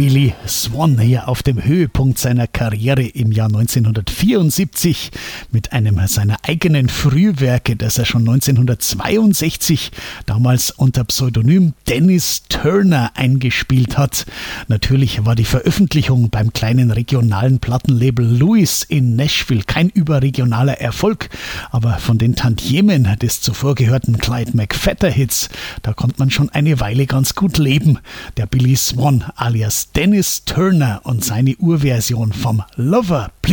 Billy Swan hier auf dem Höhepunkt seiner Karriere im Jahr 1974 mit einem seiner eigenen Frühwerke, das er schon 1962 damals unter Pseudonym Dennis Turner eingespielt hat. Natürlich war die Veröffentlichung beim kleinen regionalen Plattenlabel Louis in Nashville kein überregionaler Erfolg, aber von den Tantiemen des zuvor gehörten Clyde McPhatter-Hits, da konnte man schon eine Weile ganz gut leben. Der Billy Swan alias Dennis Turner und seine Urversion vom Lover, Please.